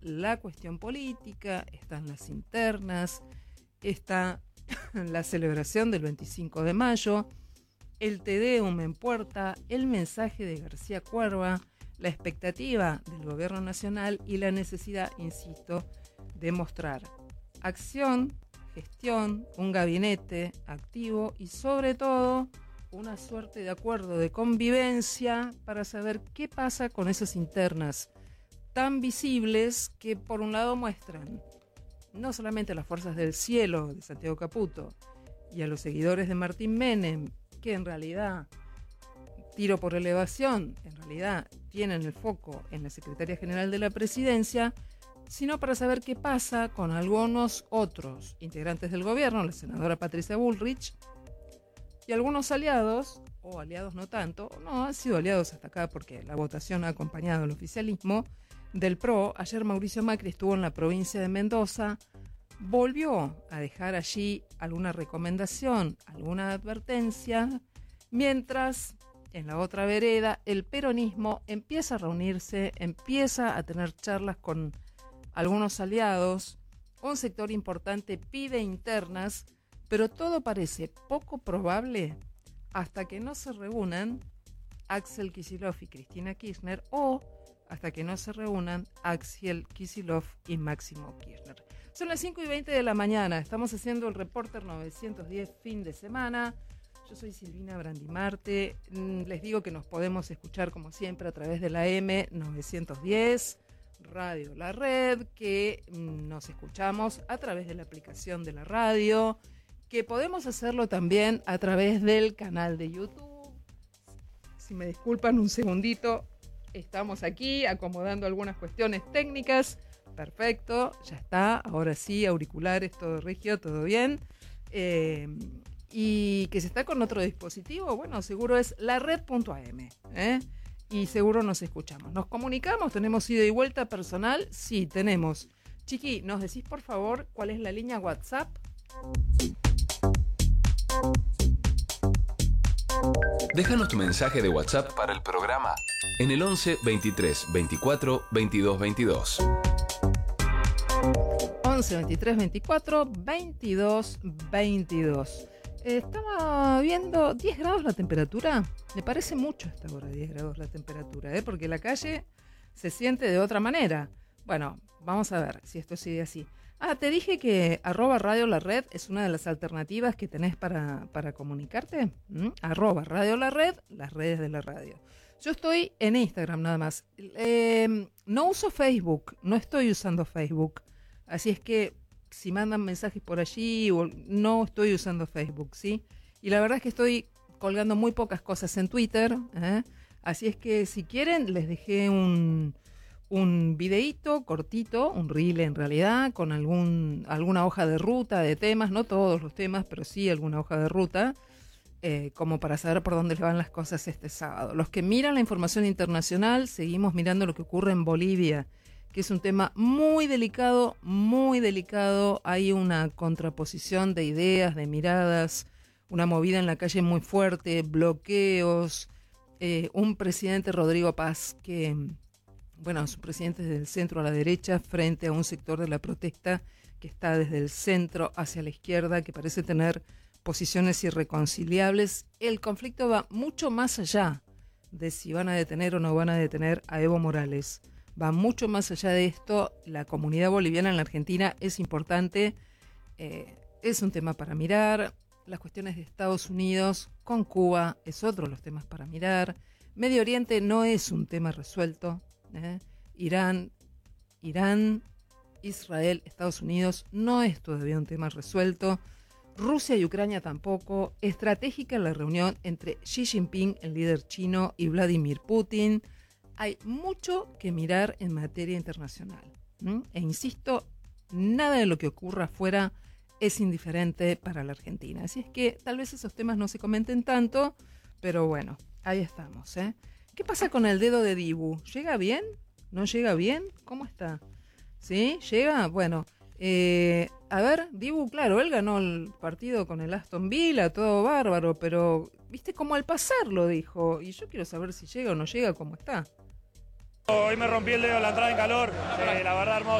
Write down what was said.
la cuestión política, están las internas, está la celebración del 25 de mayo, el Te Deum en puerta, el mensaje de García Cuerva, la expectativa del gobierno nacional y la necesidad, insisto, de mostrar acción, gestión, un gabinete activo y sobre todo una suerte de acuerdo de convivencia para saber qué pasa con esas internas tan visibles que por un lado muestran no solamente a las fuerzas del cielo de Santiago Caputo y a los seguidores de Martín Menem, que en realidad, tiro por elevación, en realidad tienen el foco en la Secretaría General de la Presidencia, sino para saber qué pasa con algunos otros integrantes del gobierno, la senadora Patricia Bullrich, y algunos aliados, o aliados no tanto, no han sido aliados hasta acá porque la votación ha acompañado al oficialismo del PRO. Ayer Mauricio Macri estuvo en la provincia de Mendoza, volvió a dejar allí alguna recomendación, alguna advertencia, mientras en la otra vereda el peronismo empieza a reunirse, empieza a tener charlas con algunos aliados, un sector importante pide internas, pero todo parece poco probable hasta que no se reúnan Axel Kicillof y Cristina Kirchner o hasta que no se reúnan Axel Kicillof y Máximo Kirchner. Son las 5:20 de la mañana, estamos haciendo el Reporter 910 fin de semana. Yo soy Silvina Brandimarte, les digo que nos podemos escuchar como siempre a través de la M910, Radio La Red, que nos escuchamos a través de la aplicación de la radio, que podemos hacerlo también a través del canal de YouTube. Si me disculpan un segundito, estamos aquí acomodando algunas cuestiones técnicas. Perfecto, ya está, ahora sí, auriculares, todo rígido, todo bien. Y que se está con otro dispositivo, bueno, seguro es lared.am, y seguro nos escuchamos. ¿Nos comunicamos? ¿Tenemos ida y vuelta personal? Sí, tenemos. Chiqui, ¿nos decís por favor cuál es la línea WhatsApp? Déjanos tu mensaje de WhatsApp para el programa en el 11 23 24 22 22. 11 23 24 22 22. Estaba viendo 10 grados la temperatura. Me parece mucho esta hora, 10 grados la temperatura, porque la calle se siente de otra manera. Bueno, vamos a ver si esto sigue así. Te dije que @Radio La Red es una de las alternativas que tenés para comunicarte. @Radio La Red, las redes de la radio. Yo estoy en Instagram nada más. No uso Facebook, no estoy usando Facebook. Así es que si mandan mensajes por allí, no estoy usando Facebook, ¿sí? Y la verdad es que estoy colgando muy pocas cosas en Twitter, así es que si quieren les dejé un videíto cortito, un reel en realidad, con alguna hoja de ruta de temas, no todos los temas, pero sí alguna hoja de ruta, como para saber por dónde le van las cosas este sábado. Los que miran la información internacional, seguimos mirando lo que ocurre en Bolivia, que es un tema muy delicado, muy delicado. Hay una contraposición de ideas, de miradas, una movida en la calle muy fuerte, bloqueos, un presidente, Rodrigo Paz, que, bueno, es un presidente del centro a la derecha frente a un sector de la protesta que está desde el centro hacia la izquierda, que parece tener posiciones irreconciliables. El conflicto va mucho más allá de si van a detener o no van a detener a Evo Morales. Va mucho más allá de esto. La comunidad boliviana en la Argentina es importante, es un tema para mirar. Las cuestiones de Estados Unidos con Cuba es otro de los temas para mirar. Medio Oriente no es un tema resuelto. Irán, Israel, Estados Unidos no es todavía un tema resuelto. Rusia y Ucrania tampoco. Estratégica la reunión entre Xi Jinping, el líder chino, y Vladimir Putin. Hay mucho que mirar en materia internacional. E insisto, nada de lo que ocurra afuera es indiferente para la Argentina. Así es que tal vez esos temas no se comenten tanto, pero bueno, ahí estamos. ¿Qué pasa con el dedo de Dibu? ¿Llega bien? ¿No llega bien? ¿Cómo está? ¿Sí? ¿Llega? Bueno, a ver, Dibu, claro, él ganó el partido con el Aston Villa, todo bárbaro, pero viste como al pasar lo dijo, y yo quiero saber si llega o no llega, cómo está. Hoy me rompí el dedo en la entrada en calor, la verdad hermoso.